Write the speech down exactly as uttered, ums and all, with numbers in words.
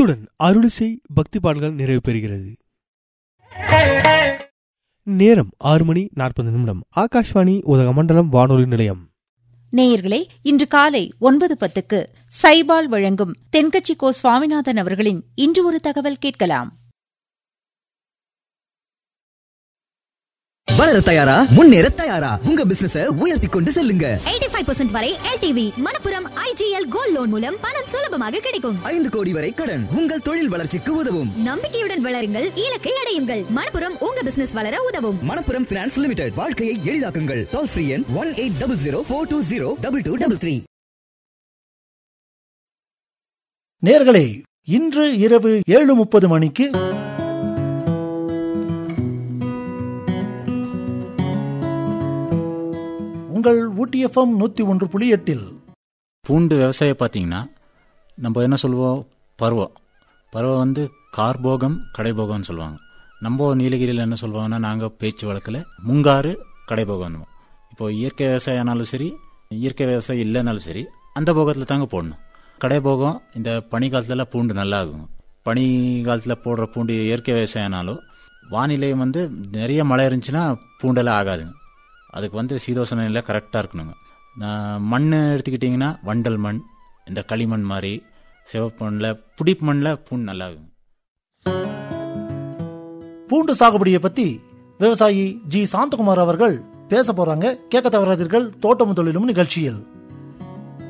இத்துடன் அருளிசை பக்தி பாடல்கள் நிறைவு பெறுகிறது. நேரம் ஆறு மணி நாற்பது நிமிடம். ஆகாஷ்வாணி உதகமண்டலம் வானொலி நிலையம். நேயர்களே, இன்று காலை ஒன்பது பத்துக்கு சைபால் வழங்கும் தென்கட்சி கோ சுவாமிநாதன் அவர்களின் இன்று ஒரு தகவல் கேட்கலாம். வளர தயாரா, முன்னேற தயாரா, உங்க பிசினஸ உயர்த்தி கொண்டு செல்லுங்க. எண்பத்தி ஐந்து பர்சன்ட் வரை L T V Manappuram IGL gold loan மூலம் பணம் சுலபமாக கிடைக்கும். ஐந்து கோடி வரை கடன் உங்கள் தொழில் வளர்ச்சிக்கு உதவும். நம்பிக்கையுடன் வளருங்கள், இலக்கை அடையுங்கள். மணப்புரம் உங்க பிசினஸ் வளர உதவும். மணப்புரம் பினான்ஸ் லிமிடெட், வாழ்க்கையை எளிதாக்குங்கள். டோல் ஃப்ரீ எண் one eight double zero four two zero double two double three. நேயர்களே, இன்று இரவு ஏழு முப்பது மணிக்கு உங்கள் ஊட்டி எஃப்எம் நூத்தி ஒன்று புள்ளி எட்டில் பூண்டு விவசாயம் பார்த்தீங்கன்னா நம்ம என்ன சொல்லுவோம், பருவம் பருவம் வந்து கார்போகம் கடைபோகம்னு சொல்லுவாங்க. நம்ம நீலகிரியில் என்ன சொல்லுவாங்கன்னா, நாங்கள் பேச்சு வழக்கில் முங்காறு கடைபோகம். இப்போ இயற்கை விவசாயம் ஆனாலும் சரி, இயற்கை விவசாயம் இல்லைனாலும் சரி, அந்த போகத்தில் தாங்க போடணும். கடைபோகம் இந்த பனி காலத்தில் பூண்டு நல்லா ஆகும். பனி காலத்தில் போடுற பூண்டு இயற்கை விவசாயம் ஆனாலும் வானிலை வந்து நிறைய மழை இருந்துச்சுன்னா பூண்டெல்லாம் ஆகாதுங்க. அதுக்கு வந்து சீதோசன நிலை கரெக்டாக இருக்கணுங்க. மண் எடுத்துக்கிட்டிங்கன்னா வண்டல் மண், இந்த களிமண் மாதிரி சிவப்பு மண்ணில், புடிப்பு மண்ணில் பூண்டு நல்லா ஆகும். பூண்டு சாகுபடியை பற்றி விவசாயி ஜி சாந்தகுமார் அவர்கள் பேச போறாங்க. கேட்க தவறாதீர்கள் தோட்டமும் தொழிலும் நிகழ்ச்சியில்.